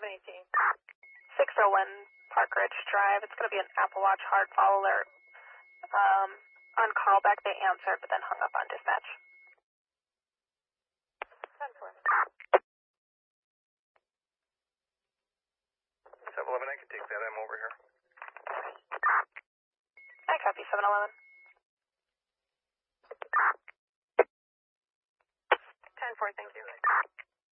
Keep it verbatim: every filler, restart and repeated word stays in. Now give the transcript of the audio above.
seven eighteen. six oh one Park Ridge Drive. It's going to be an Apple Watch hard follow alert. Um, on callback, they answered, but then hung up on dispatch. ten four. seven eleven, I can take that. I'm over here. I copy seven eleven. ten four, thank you.